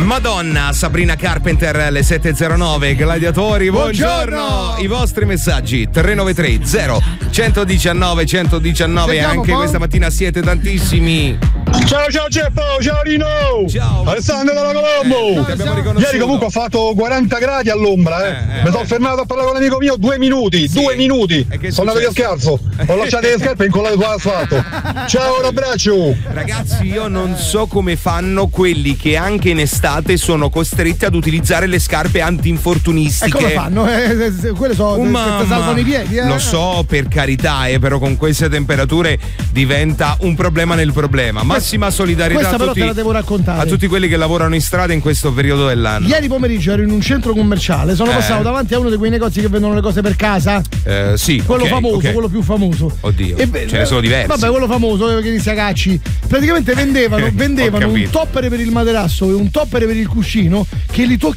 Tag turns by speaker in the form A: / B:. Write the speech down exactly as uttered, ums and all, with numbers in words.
A: Madonna, Sabrina Carpenter, alle sette e zero nove. Gladiatori, buongiorno. buongiorno. I vostri messaggi tre nove tre zero uno uno nove uno uno nove. Anche poi? Questa mattina siete tantissimi.
B: Ciao ciao Geppo, ciao Rino.
A: Ciao
B: Alessandro dalla Colombo.
A: Eh,
B: Ieri comunque ho fatto quaranta gradi all'ombra, eh. eh, eh Mi sono fermato a parlare con l'amico mio due minuti, sì. due minuti. Sono andato via scherzo. Ho lasciato le scarpe incollate sull'asfalto. Ciao, un abbraccio.
A: Ragazzi, io non so come fanno quelli che anche in estate sono costretti ad utilizzare le scarpe antinfortunistiche.
C: E come fanno? Eh, quelle sono
A: oh,
C: che ti salvano i piedi, eh?
A: Lo so, per carità, eh, però con queste temperature diventa un problema nel problema. Massima solidarietà
C: Questa
A: a
C: però
A: tutti,
C: te la devo raccontare.
A: a tutti quelli che lavorano in strada in questo periodo dell'anno.
C: Ieri pomeriggio ero in un centro commerciale, sono
A: eh.
C: passato davanti a uno di quei negozi che vendono le cose per casa.
A: Eh, sì,
C: quello
A: okay,
C: famoso,
A: okay.
C: quello più famoso.
A: Oddio,
C: e,
A: ce ne sono diversi.
C: Vabbè, quello famoso che inizia a cacci. Praticamente vendevano, vendevano un topper per il materasso e un topper per il cuscino che li tocchi